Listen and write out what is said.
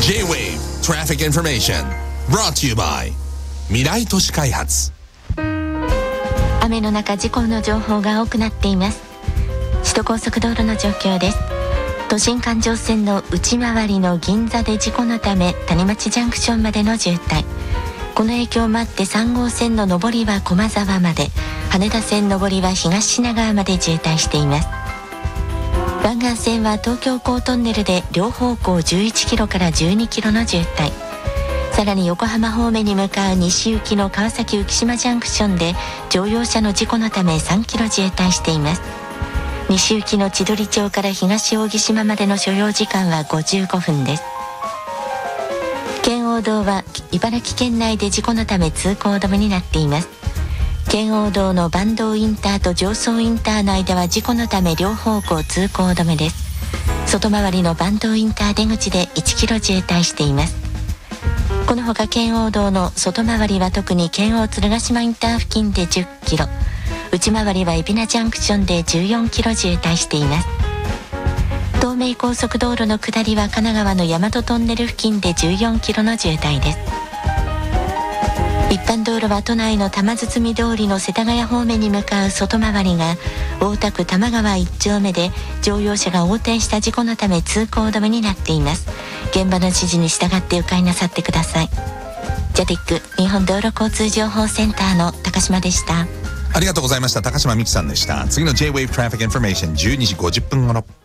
J-Wave Traffic Information brought to you by 未来都市開発。 雨の中、事故の情報が多くなっています。首都高速道路の状況です。都心環状線の内回りの銀座で事故のため谷町ジャンクションまでの渋滞。この影響もあって3号線の上りは駒沢まで、羽田線上りは東品川まで渋滞しています。湾岸線は東京港トンネルで両方向11キロから12キロの渋滞。さらに横浜方面に向かう西行きの川崎浮島ジャンクションで乗用車の事故のため3キロ渋滞しています。西行きの千鳥町から東扇島までの所要時間は55分です。圏央道は茨城県内で事故のため通行止めになっています。圏央道の坂東インターと常総インターの間は事故のため両方向通行止めです。外回りの坂東インター出口で1キロ渋滞しています。このほか圏央道の外回りは特に圏央鶴ヶ島インター付近で10キロ、内回りは海老名ジャンクションで14キロ渋滞しています。東名高速道路の下りは神奈川の大和トンネル付近で14キロの渋滞です。一般道路は都内の玉堤通りの世田谷方面に向かう外回りが大田区玉川1丁目で乗用車が横転した事故のため通行止めになっています。現場の指示に従って迂回なさってください。ジャティック日本道路交通情報センターの高島でした。 ありがとうございました。高島美希さんでした。次の J-Wave Traffic Information 12時50分頃。